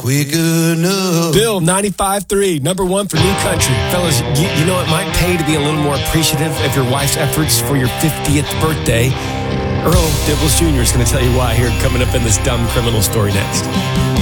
Quick enough. Bill, 95.3, number one for New Country. Fellas, you know it might pay to be a little more appreciative of your wife's efforts for your 50th birthday. Earl Dibbles Jr. is going to tell you why here coming up in this dumb criminal story next.